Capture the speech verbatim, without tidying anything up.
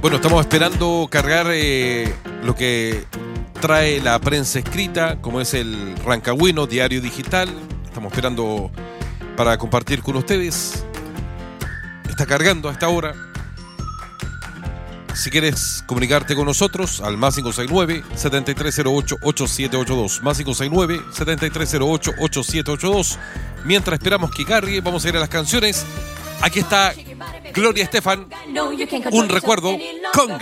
Bueno, estamos esperando cargar eh, lo que trae la prensa escrita, como es el Rancagüino, diario digital. Estamos esperando para compartir con ustedes. Está cargando a esta hora. Si quieres comunicarte con nosotros al más cinco seis nueve, siete tres cero ocho, ocho siete ocho dos, más cinco seis nueve, siete tres cero ocho, ocho siete ocho dos. Mientras esperamos que cargue, vamos a ir a las canciones. Aquí está Gloria Estefan, Un Recuerdo, Conga.